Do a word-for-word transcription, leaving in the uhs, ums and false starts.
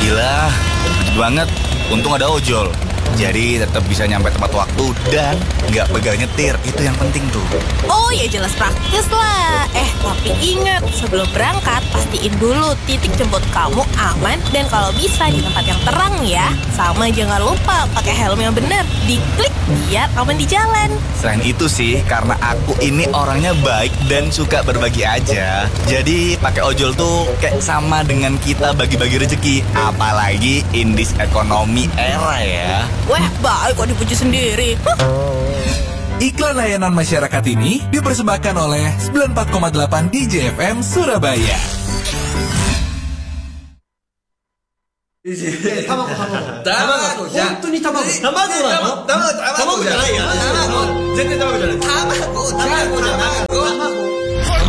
Gila, dikit banget. Untung ada ojol. Jadi tetap bisa nyampe tepat waktu dan nggak pegal nyetir. Itu yang penting tuh. Oh ya jelas praktis lah. Eh tapi ingat, sebelum berangkat pastiin dulu titik jemput kamu aman dan kalau bisa di tempat yang terang ya. Sama jangan lupa pakai helm yang bener. Diklik biar aman di jalan. Selain itu sih, karena aku ini orangnya baik dan suka berbagi aja. Jadi pakai ojol tuh kayak sama dengan kita bagi-bagi rezeki. Apalagi in this economy era ya. Wah baik kok dipuji sendiri. Huh. Iklan layanan masyarakat ini dipersembahkan oleh sembilan puluh empat koma delapan D J F M Surabaya. 卵卵卵じゃ本当に卵卵なの卵じゃないよ卵全然卵じゃない卵じゃない卵